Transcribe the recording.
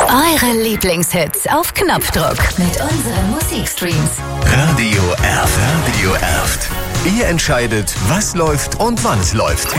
Eure Lieblingshits auf Knopfdruck mit unseren Musikstreams. Radio Erft. Radio Erft. Ihr entscheidet, was läuft und wann es läuft.